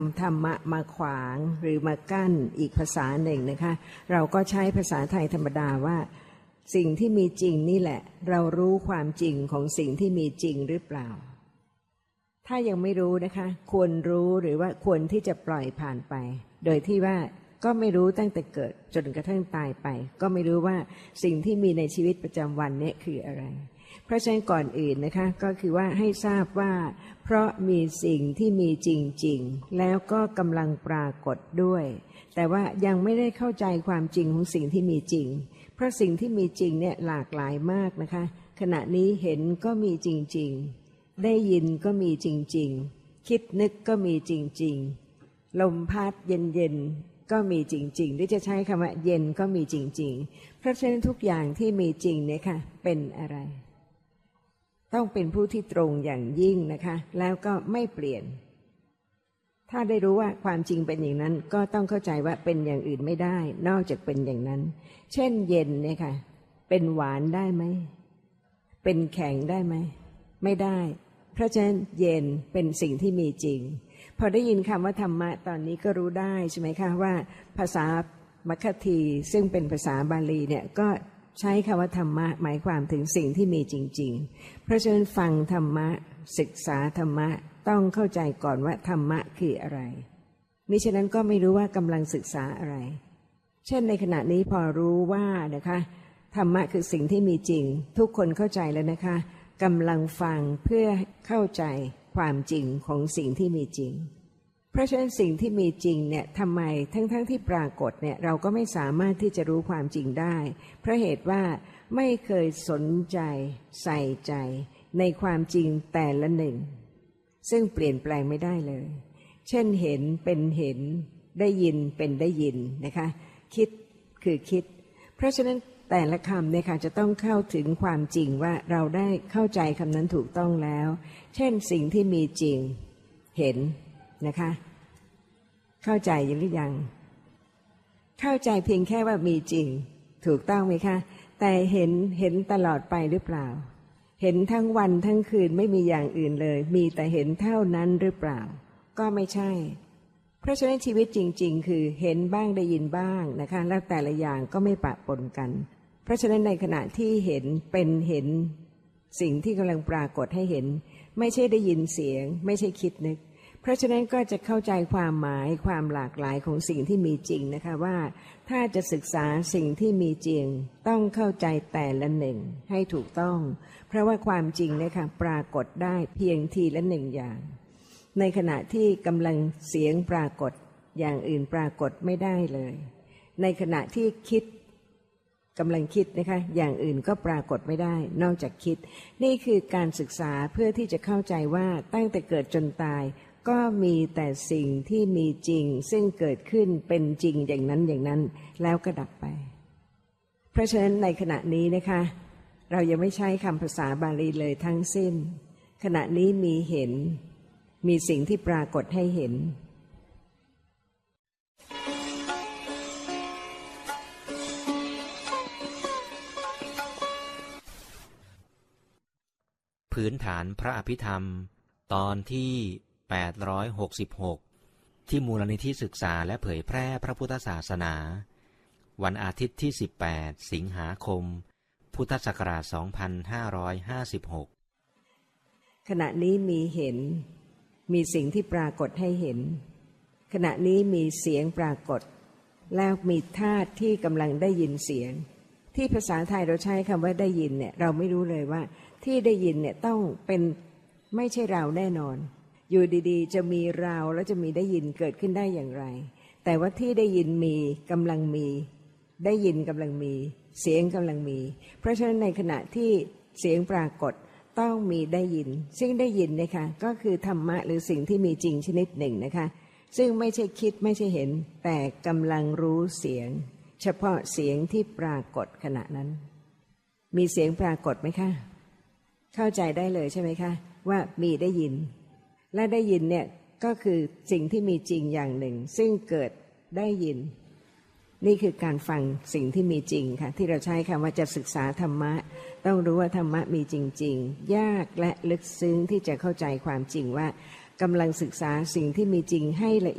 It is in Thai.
ธรรมะมาขวางหรือมากั้นอีกภาษาหนึ่งนะคะเราก็ใช้ภาษาไทยธรรมดาว่าสิ่งที่มีจริงนี่แหละเรารู้ความจริงของสิ่งที่มีจริงหรือเปล่าถ้ายังไม่รู้นะคะควรรู้หรือว่าควรที่จะปล่อยผ่านไปโดยที่ว่าก็ไม่รู้ตั้งแต่เกิดจนกระทั่งตายไปก็ไม่รู้ว่าสิ่งที่มีในชีวิตประจำวันนี้คืออะไรเพราะฉะนั้นก่อนอื่นนะคะก็คือว่าให้ทราบว่าเพราะมีสิ่งที่มีจริงๆแล้วก็กำลังปรากฏด้วยแต่ว่ายังไม่ได้เข้าใจความจริงของสิ่งที่มีจริงเพราะสิ่งที่มีจริงเนี่ยหลากหลายมากนะคะขณะนี้เห็นก็มีจริงๆได้ยินก็มีจริงๆคิดนึกก็มีจริงๆลมพัดเย็นๆก็มีจริงๆหรือจะใช้คำว่าเย็นก็มีจริงๆเพราะฉะนั้นทุกอย่างที่มีจริงเนี่ยค่ะเป็นอะไรต้องเป็นผู้ที่ตรงอย่างยิ่งนะคะแล้วก็ไม่เปลี่ยนถ้าได้รู้ว่าความจริงเป็นอย่างนั้นก็ต้องเข้าใจว่าเป็นอย่างอื่นไม่ได้นอกจากเป็นอย่างนั้นเช่นเย็นเนี่ยค่ะเป็นหวานได้ไหมเป็นแข็งได้ไหมไม่ได้เพราะฉะนั้นเย็นเป็นสิ่งที่มีจริงพอได้ยินคำว่าธรรมะตอนนี้ก็รู้ได้ใช่ไหมคะว่าภาษามัคคธีซึ่งเป็นภาษาบาลีเนี่ยก็ใช้คำว่าธรรมะหมายความถึงสิ่งที่มีจริงๆเพราะฉะนั้นฟังธรรมะศึกษาธรรมะต้องเข้าใจก่อนว่าธรรมะคืออะไรมิฉะนั้นก็ไม่รู้ว่ากำลังศึกษาอะไรเช่นในขณะนี้พอรู้ว่านะคะธรรมะคือสิ่งที่มีจริงทุกคนเข้าใจแล้วนะคะกำลังฟังเพื่อเข้าใจความจริงของสิ่งที่มีจริงเพราะฉะนั้นสิ่งที่มีจริงเนี่ยทำไมทั้งที่ปรากฏเนี่ยเราก็ไม่สามารถที่จะรู้ความจริงได้เพราะเหตุว่าไม่เคยสนใจใส่ใจในความจริงแต่ละหนึ่งซึ่งเปลี่ยนแปลงไม่ได้เลยเช่นเห็นเป็นเห็นได้ยินเป็นได้ยินนะคะคิดคือคิดเพราะฉะนั้นแต่ละคำเนี่ยค่ะจะต้องเข้าถึงความจริงว่าเราได้เข้าใจคำนั้นถูกต้องแล้วเช่นสิ่งที่มีจริงเห็นนะคะเข้าใจหรือยังเข้าใจเพียงแค่ว่ามีจริงถูกต้องไหมคะแต่เห็นตลอดไปหรือเปล่าเห็นทั้งวันทั้งคืนไม่มีอย่างอื่นเลยมีแต่เห็นเท่านั้นหรือเปล่าก็ไม่ใช่เพราะฉะนั้นชีวิตจริงๆคือเห็นบ้างได้ยินบ้างนะคะแล้วแต่ละอย่างก็ไม่ปะปนกันเพราะฉะนั้นในขณะที่เห็นเป็นเห็นสิ่งที่กำลังปรากฏให้เห็นไม่ใช่ได้ยินเสียงไม่ใช่คิดนึกเพราะฉะนั้นก็จะเข้าใจความหมายความหลากหลายของสิ่งที่มีจริงนะคะว่าถ้าจะศึกษาสิ่งที่มีจริงต้องเข้าใจแต่ละหนึ่งให้ถูกต้องเพราะว่าความจริงนะคะปรากฏได้เพียงทีละหนึ่งอย่างในขณะที่กำลังเสียงปรากฏอย่างอื่นปรากฏไม่ได้เลยในขณะที่คิดกำลังคิดนะคะอย่างอื่นก็ปรากฏไม่ได้นอกจากคิดนี่คือการศึกษาเพื่อที่จะเข้าใจว่าตั้งแต่เกิดจนตายก็มีแต่สิ่งที่มีจริงซึ่งเกิดขึ้นเป็นจริงอย่างนั้นอย่างนั้นแล้วก็ดับไปเพราะฉะนั้นในขณะนี้นะคะเรายังไม่ใช้คำภาษาบาลีเลยทั้งสิ้นขณะนี้มีเห็นมีสิ่งที่ปรากฏให้เห็นพื้นฐานพระอภิธรรมตอนที่866ที่มูลนิธิศึกษาและเผยแพร่พระพุทธศาสนาวันอาทิตย์ที่18สิงหาคมพุทธศักราช2556 ขณะนี้มีเห็นมีสิ่งที่ปรากฏให้เห็นขณะนี้มีเสียงปรากฏแล้วมีธาตุที่กำลังได้ยินเสียงที่ภาษาไทยเราใช้คำว่าได้ยินเนี่ยเราไม่รู้เลยว่าที่ได้ยินเนี่ยต้องเป็นไม่ใช่เราแน่นอนอยู่ดีๆจะมีเราแล้วจะมีได้ยินเกิดขึ้นได้อย่างไรแต่ว่าที่ได้ยินมีกำลังมีได้ยินกำลังมีเสียงกำลังมีเพราะฉะนั้นในขณะที่เสียงปรากฏต้องมีได้ยินซึ่งได้ยินนะคะก็คือธรรมะหรือสิ่งที่มีจริงชนิดหนึ่งนะคะซึ่งไม่ใช่คิดไม่ใช่เห็นแต่กำลังรู้เสียงเฉพาะเสียงที่ปรากฏขณะนั้นมีเสียงปรากฏไหมคะเข้าใจได้เลยใช่ไหมคะว่ามีได้ยินและได้ยินเนี่ยก็คือสิ่งที่มีจริงอย่างหนึ่งซึ่งเกิดได้ยินนี่คือการฟังสิ่งที่มีจริงค่ะที่เราใช้คำว่าจะศึกษาธรรมะต้องรู้ว่าธรรมะมีจริงๆยากและลึกซึ้งที่จะเข้าใจความจริงว่ากำลังศึกษาสิ่งที่มีจริงให้ละเอียด